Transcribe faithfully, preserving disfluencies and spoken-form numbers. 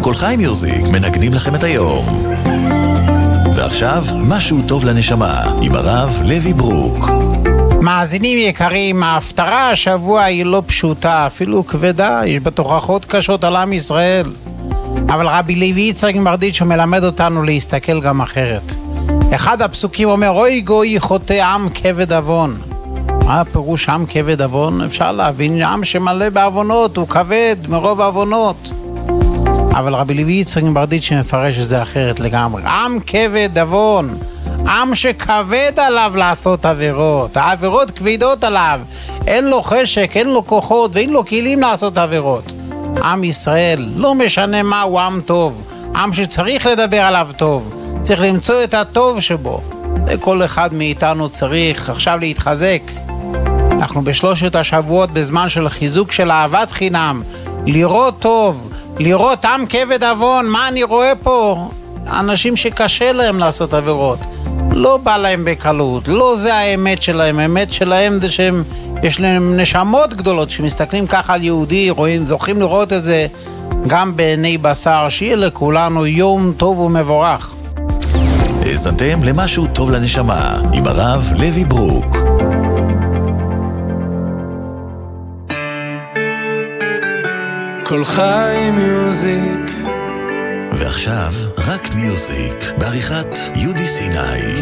כל חי מיוזיק מנגנים לכם את היום. ועכשיו, משהו טוב לנשמה, עם הרב לוי ברוק. מאזינים יקרים, ההפטרה השבוע היא לא פשוטה, אפילו כבדה, יש בה תוכחות קשות על עם ישראל. אבל רבי לוי יצחק מברדיצ'ב מלמד אותנו להסתכל גם אחרת. אחד הפסוקים אומר, אוי גוי חוטא עם כבד עוון. מה הפירוש עם כבד עוון? אפשר להבין, עם שמלא בעוונות, הוא כבד מרוב עוונות. אבל רבי לוי יצחק מברדיצ'ב מפרש את זה אחרת לגמרי. עם כבד עוון, עם שכבד עליו לעשות עבירות, העבירות כבדות עליו, אין לו חשק, אין לו כוחות ואין לו כלים לעשות עבירות. עם ישראל, לא משנה מה, הוא עם טוב, עם שצריך לדבר עליו טוב, צריך למצוא את הטוב שבו. כל אחד מאיתנו צריך עכשיו להתחזק. אנחנו בשלושת השבועות בזמן של חיזוק של אהבת חינם, לראות טוב, לראות עם כבד עוון. מה אני רואה פה? אנשים שקשה להם לעשות עבירות, לא בא להם בקלות, לא זה האמת שלהם. האמת שלהם זה שהם, יש להם נשמות גדולות שמסתכלים ככה על יהודי, רואים, זוכים לראות את זה גם בעיני בשר. שיהיה לכולנו יום טוב ומבורך. האזנתם למשהו טוב לנשמה עם הרב לוי ברוק. כל חי מיוזיק. ועכשיו רק מיוזיק בעריכת יהודי סיני.